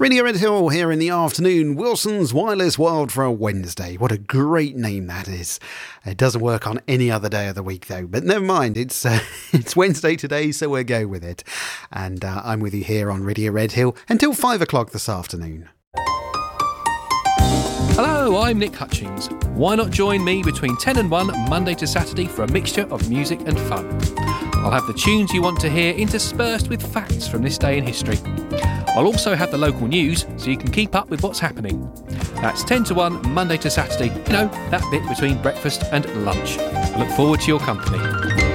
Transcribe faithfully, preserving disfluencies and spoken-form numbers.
Radio Red Hill here in the afternoon. Wilson's Wireless World for a Wednesday. What a great name that is. It doesn't work on any other day of the week though, but never mind. It's uh, it's Wednesday today, so we'll go with it. And uh, I'm with you here on Radio Red Hill until five o'clock this afternoon. Hello, I'm Nick Hutchings. Why not join me between ten and one Monday to Saturday for a mixture of music and fun? I'll have the tunes you want to hear interspersed with facts from this day in history. I'll also have the local news so you can keep up with what's happening. That's ten to one Monday to Saturday, you know, that bit between breakfast and lunch. I look forward to your company.